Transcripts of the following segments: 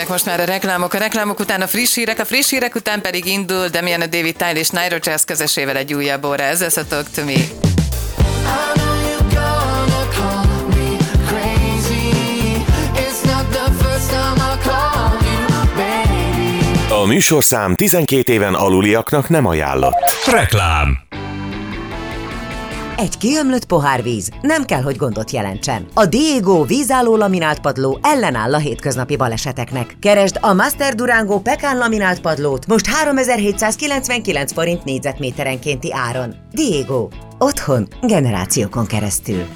Jönnek most már a reklámok után a friss hírek után pedig indul Damian David Tile és Nitro Jazz közösével egy újabb óra. Ez lesz a Talk to Me. A műsorszám 12 éven aluliaknak nem ajánlott. Reklám. Egy kiömlött pohár víz nem kell, hogy gondot jelentsen. A Diego vízálló laminált padló ellenáll a hétköznapi baleseteknek. Keresd a Master Durango Pecan laminált padlót most 3799 forint négyzetméterenkénti áron. Diego. Otthon generációkon keresztül.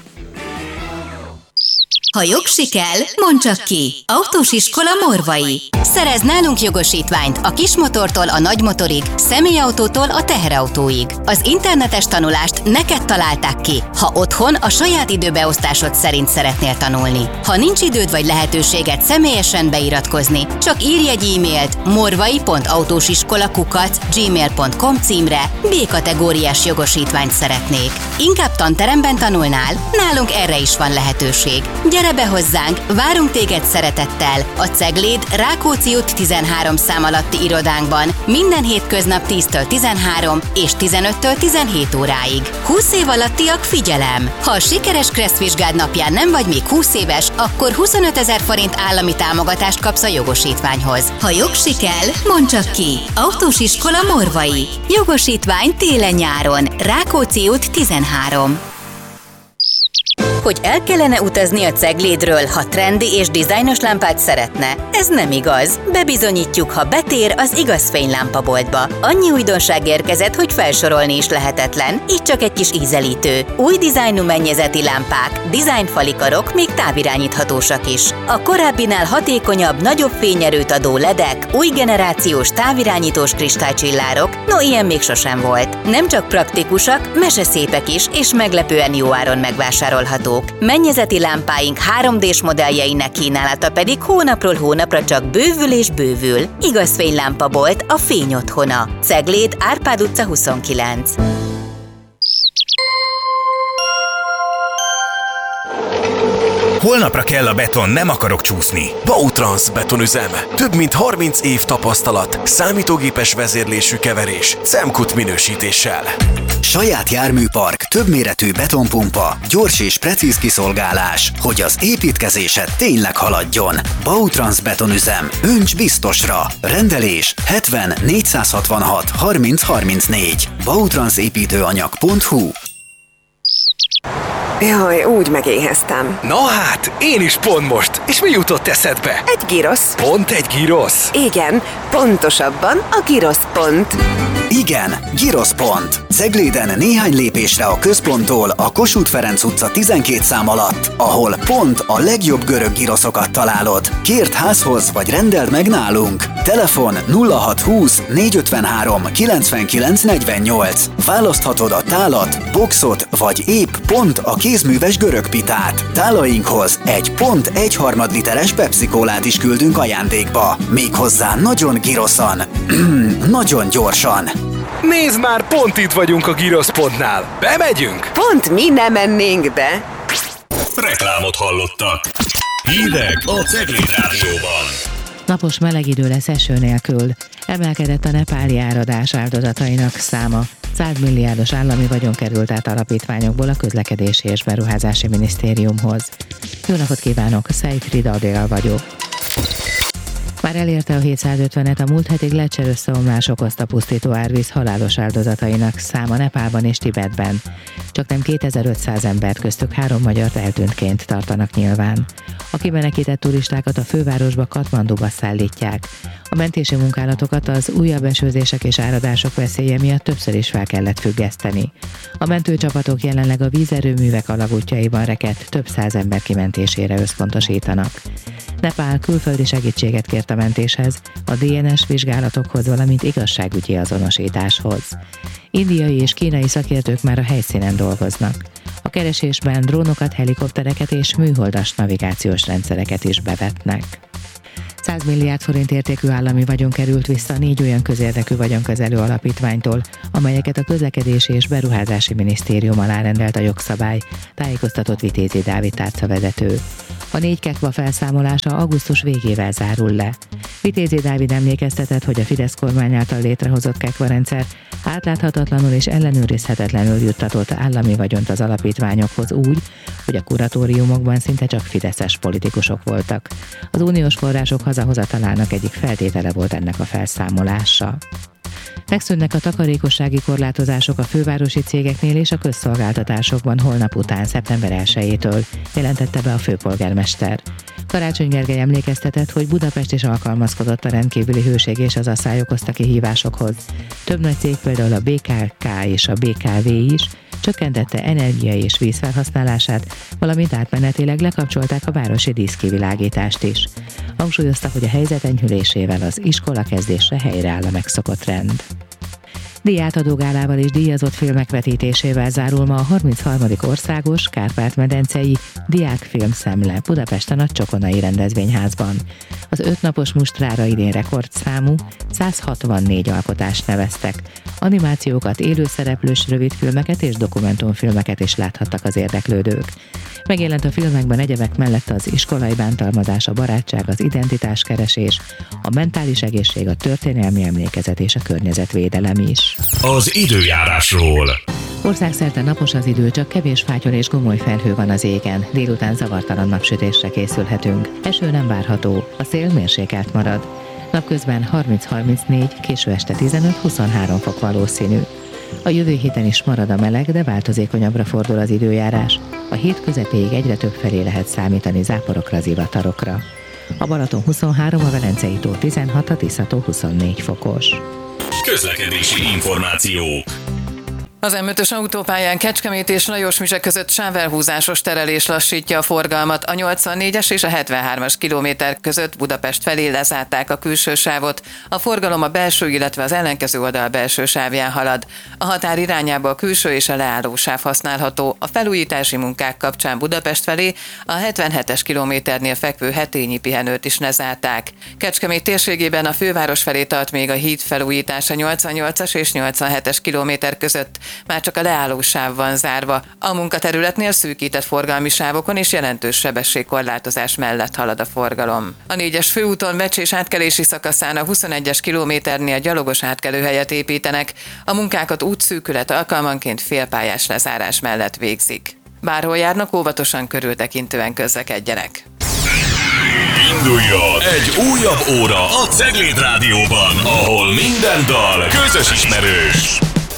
Ha jogsi kell, mondd csak ki! Autós iskola Morvai. Szerez nálunk jogosítványt a kismotortól a nagymotorig, személyautótól a teherautóig. Az internetes tanulást neked találták ki, ha otthon a saját időbeosztásod szerint szeretnél tanulni. Ha nincs időd vagy lehetőséged személyesen beiratkozni, csak írj egy e-mailt morvai.autósiskola@gmail.com címre, B-kategóriás jogosítványt szeretnék. Inkább tanteremben tanulnál? Nálunk erre is van lehetőség. Gyere be hozzánk, várunk téged szeretettel a Cegléd Rákóczi út 13 szám alatti irodánkban minden hétköznap 10-től 13 és 15-től 17 óráig. 20 év alattiak figyelem! Ha a sikeres kresszvizsgád napján nem vagy még 20 éves, akkor 25 000 forint állami támogatást kapsz a jogosítványhoz. Ha jogsi kell, mondd csak ki! Autós iskola Morvai. Jogosítvány télen-nyáron. Rákóczi út 13. Hogy el kellene utazni a Ceglédről, ha trendi és dizájnos lámpát szeretne. Ez nem igaz. Bebizonyítjuk, ha betér az igaz fénylámpaboltba. Annyi újdonság érkezett, hogy felsorolni is lehetetlen. Így csak egy kis ízelítő. Új dizájnú mennyezeti lámpák, dizájnfalikarok, még távirányíthatósak is. A korábbinál hatékonyabb, nagyobb fényerőt adó ledek, új generációs távirányítós kristálycsillárok, no ilyen még sosem volt. Nem csak praktikusak, meseszépek is, és meglepően jó áron megvásárolhatók. Mennyezeti lámpáink 3D-s modelljeinek kínálata pedig hónapról hónapra csak bővül és bővül. Igaz fénylámpabolt, a fény otthona. Cegléd, Árpád utca 29. Holnapra kell a beton, nem akarok csúszni. Bautrans betonüzem. Több mint 30 év tapasztalat. Számítógépes vezérlésű keverés. CEMKUT minősítéssel. Saját járműpark, többméretű betonpumpa, gyors és precíz kiszolgálás, hogy az építkezésed tényleg haladjon. Bautrans betonüzem. Önts biztosra. Rendelés 70 466 30 34. Bautranszépítőanyag.hu. Jaj, úgy megéheztem. Na hát, én is pont most. És mi jutott eszedbe? Egy girosz. Pont egy girosz? Igen, pontosabban a Girosz pont. Igen, Girosz pont. Cegléden néhány lépésre a központtól a Kossuth Ferenc utca 12 szám alatt, ahol pont a legjobb görög giroszokat találod. Kérd házhoz vagy rendeld meg nálunk. Telefon 0620 453 99 48. Választhatod a tálat, boxot vagy épp pont a kézműves görög pitát. Tálainkhoz egy pont 1/3 literes Pepsi-kólát is küldünk ajándékba. Méghozzá nagyon giroszan. Nagyon gyorsan. Nézd már, pont itt vagyunk a Giroszpontnál. Bemegyünk? Pont mi nem mennénk be. Reklámot hallottak. Hírek a Cegléd Rádióban. Napos meleg idő lesz eső nélkül. Emelkedett a nepáli áradás áldozatainak száma. 100 milliárdos állami vagyon került át alapítványokból a Közlekedési és Beruházási Minisztériumhoz. Jó napot kívánok, Szejfrida Adél vagyok. Már elérte a 750-et a múlt heti Gletscher összeomlás okozta pusztító árvíz halálos áldozatainak száma Nepálban és Tibetben. Csaknem 2500 embert, köztük 3 magyart eltűntként tartanak nyilván. A kimenekített turistákat a fővárosba, Katmanduba szállítják. A mentési munkálatokat az újabb esőzések és áradások veszélye miatt többször is fel kellett függeszteni. A mentőcsapatok jelenleg a vízerőművek alagútjaiban rekedt több 100 ember kimentésére összpontosítanak. Nepál külföldi segítséget kért a mentéshez, a DNS vizsgálatokhoz, valamint igazságügyi azonosításhoz. Indiai és kínai szakértők már a helyszínen dolgoznak. A keresésben drónokat, helikoptereket és műholdas navigációs rendszereket is bevetnek. 100 milliárd forint értékű állami vagyon került vissza 4 olyan közérdekű vagyonkezelő alapítványtól, amelyeket a Közlekedési és Beruházási Minisztérium alá rendelt a jogszabály, tájékoztatott Vitézi Dávid tárcavezető. A 4 kekva felszámolása augusztus végével zárul le. Vitézi Dávid emlékeztetett, hogy a Fidesz kormány által létrehozott kekva rendszer átláthatatlanul és ellenőrizhetetlenül juttatott állami vagyont az alapítványokhoz úgy, hogy a kuratóriumokban szinte csak fideszes politikusok voltak. Az uniós források hazahozatalának egyik feltétele volt ennek a felszámolása. Megszűnnek a takarékossági korlátozások a fővárosi cégeknél és a közszolgáltatásokban holnap után, szeptember 1-től, jelentette be a főpolgármester. Karácsony Gergely emlékeztetett, hogy Budapest is alkalmazkodott a rendkívüli hőség és az asszály okozta kihívásokhoz. Több nagy cég, például a BKK és a BKV is csökkentette energia és vízfelhasználását, valamint átmenetileg lekapcsolták a városi díszkivilágítást is. Hangsúlyozta, hogy a helyzet enyhülésével az iskola kezdésre helyreáll a megszokott rend. Díjátadógálával és díjazott filmek vetítésével zárul ma a 33. országos Kárpát-medencei Diákfilm Szemle Budapesten a Csokonai rendezvényházban. Az 5 napos mustrára idén rekordszámú 164 alkotást neveztek. Animációkat, élőszereplős rövidfilmeket és dokumentumfilmeket is láthattak az érdeklődők. Megjelent a filmekben egyebek mellett az iskolai bántalmazás, a barátság, az identitáskeresés, a mentális egészség, a történelmi emlékezet és a környezetvédelem is. Az időjárásról. Országszerte napos az idő, csak kevés fátyol és gomoly felhő van az égen. Délután zavartalan napsütésre készülhetünk. Eső nem várható, a szél mérsékelt marad. Napközben 30-34, késő este 15-23 fok valószínű. A jövő héten is marad a meleg, de változékonyabbra fordul az időjárás. A hét közepéig egyre több felé lehet számítani záporokra, zivatarokra. A Balaton 23, a Velencei tó 16, a Tisza-tó 24 fokos. Közlekedési információk. Az M5-ös autópályán Kecskemét és Lajosmizse között sávelhúzásos terelés lassítja a forgalmat. A 84-es és a 73-as kilométer között Budapest felé lezárták a külső sávot. A forgalom a belső, illetve az ellenkező oldal belső sávján halad. A határ irányába a külső és a leálló sáv használható. A felújítási munkák kapcsán Budapest felé a 77-es kilométernél fekvő Hetényi pihenőt is lezárták. Kecskemét térségében a főváros felé tart még a híd felújítása 88-as és 87-es kilométer között. Már csak a leálló sáv van zárva. A munkaterületnél szűkített forgalmi sávokon és jelentős sebességkorlátozás mellett halad a forgalom. A 4-es főúton Vecsés átkelési szakaszán a 21-es kilométernél gyalogos átkelőhelyet építenek. A munkákat útszűkület alkalmanként félpályás lezárás mellett végzik. Bárhol járnak, óvatosan körültekintően közlekedjenek. Induljon egy újabb óra a Cegléd Rádióban, ahol minden dal közös ismerős.